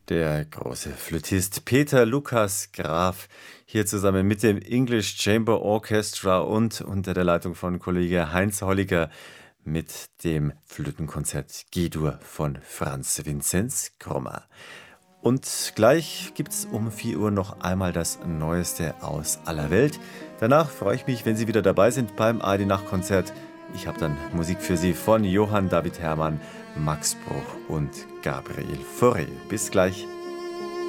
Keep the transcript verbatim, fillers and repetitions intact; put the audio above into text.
Der große Flötist Peter Lukas Graf hier zusammen mit dem English Chamber Orchestra und unter der Leitung von Kollege Heinz Holliger mit dem Flötenkonzert G-Dur von Franz Vinzenz Krommer. Und gleich gibt es um vier Uhr noch einmal das Neueste aus aller Welt. Danach freue ich mich, wenn Sie wieder dabei sind beim A R D-Nachtkonzert. Ich habe dann Musik für Sie von Johann David Herrmann, Max Bruch und Gabriel Fauré. Bis gleich.